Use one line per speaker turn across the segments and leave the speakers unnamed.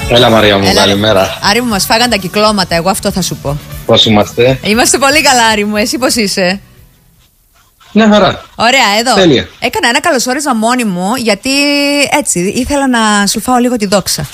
Έλα Μαρία μου, καλημέρα.
Άρη μου, μας φάγαν τα κυκλώματα, εγώ αυτό θα σου πω.
Πώς είμαστε?
Είμαστε πολύ καλά, Άρη μου, εσύ πώς είσαι?
Μια χαρά.
Ωραία, εδώ.
Τέλεια.
Έκανα ένα καλωσόρισμα μόνη μου, γιατί έτσι ήθελα να σου φάω λίγο τη δόξα.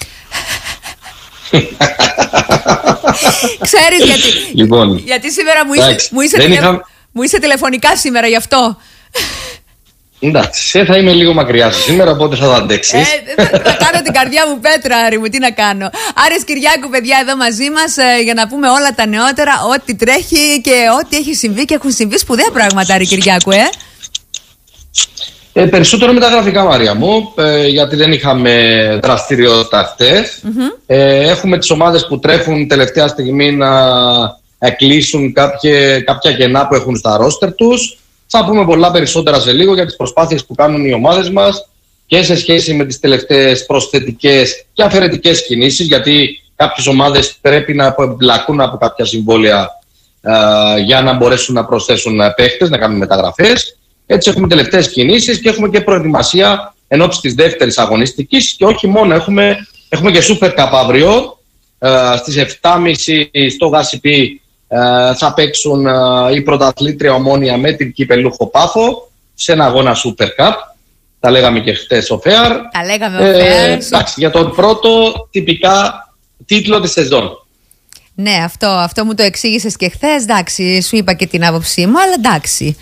Ξέρεις γιατί?
Λοιπόν,
γιατί σήμερα μου είσαι τηλεφωνικά σήμερα, γι' αυτό.
Εντάξει, θα είμαι λίγο μακριά σου σήμερα, οπότε θα το αντέξεις.
Θα κάνω την καρδιά μου πέτρα, Άρη μου, τι να κάνω. Άρης Κυριάκου, παιδιά, εδώ μαζί μας για να πούμε όλα τα νεότερα, ό,τι τρέχει και ό,τι έχει συμβεί, και έχουν συμβεί σπουδαία πράγματα, Άρη Κυριάκου,
Περισσότερο με τα γραφικά, Μαρία μου, γιατί δεν είχαμε δραστηριότητα χτες. Έχουμε τις ομάδες που τρέχουν τελευταία στιγμή να κλείσουν κάποια κενά που έχουν στα ρόστερ τους. Θα πούμε πολλά περισσότερα σε λίγο για τις προσπάθειες που κάνουν οι ομάδες μας και σε σχέση με τις τελευταίες προσθετικές και αφαιρετικές κινήσεις, γιατί κάποιες ομάδες πρέπει να εμπλακούν από κάποια συμβόλαια για να μπορέσουν να προσθέσουν παίχτες, να κάνουν μεταγραφές. Έτσι έχουμε τελευταίες κινήσεις και έχουμε και προετοιμασία ενόψει της δεύτερης αγωνιστικής, και όχι μόνο, έχουμε και Super Cup αύριο στις 7.30 στο ΓΑΣΥΠΗ. Θα παίξουν η πρωταθλήτρια Ομόνοια με την κυπελούχο Πάφο σε ένα αγώνα Super Cup. Τα λέγαμε και χτες ο Φέαρ.
Τα λέγαμε ο Φέαρ.
Εντάξει, για τον πρώτο τυπικά τίτλο της σεζόν.
Ναι, αυτό μου το εξήγησες και χθες. Εντάξει, σου είπα και την άποψή μου, αλλά εντάξει.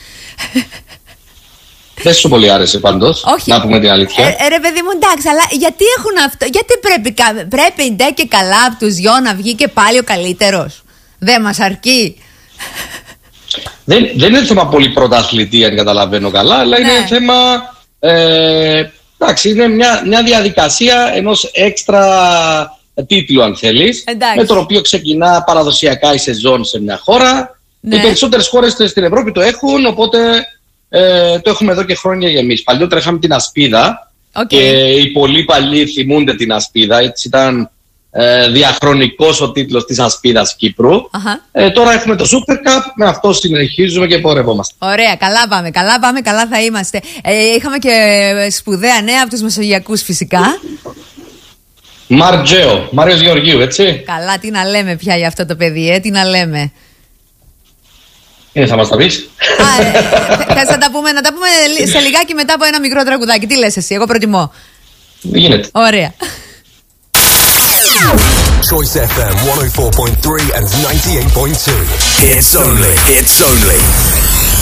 Δεν σου πολύ άρεσε πάντως,
όχι,
να πούμε την αλήθεια.
Ρε παιδί μου, εντάξει, αλλά γιατί έχουν αυτό? Γιατί πρέπει ντε και καλά από τους δυο να βγει και πάλι ο καλύτερος? Δεν μας αρκεί?
Δεν είναι θέμα πολύ πρωταθλητή, αν καταλαβαίνω καλά, αλλά είναι θέμα. Εντάξει, είναι μια διαδικασία ενός έξτρα τίτλου, αν θέλεις. Με το οποίο ξεκινά παραδοσιακά η σεζόν σε μια χώρα. Οι περισσότερες χώρες στην Ευρώπη το έχουν, οπότε το έχουμε εδώ και χρόνια για εμείς. Παλιότερα είχαμε την Ασπίδα και οι πολύ παλιοί θυμούνται την Ασπίδα. Έτσι ήταν διαχρονικός ο τίτλος της Ασπίδας Κύπρου. Τώρα έχουμε το Super Cup, με αυτό συνεχίζουμε και πορευόμαστε.
Ωραία, καλά πάμε, καλά θα είμαστε. Είχαμε και σπουδαία νέα από τους Μεσογειακούς φυσικά.
Μάριος Γεωργίου, έτσι.
Καλά, τι να λέμε πια για αυτό το παιδί, τι να λέμε.
Θα μας τα πεις.
Θα τα πούμε σε λιγάκι μετά από ένα μικρό τραγουδάκι. Τι λες εσύ, εγώ προτιμώ.
Γίνεται.
Ωραία.
Choice FM 104.3 and 98.2. It's only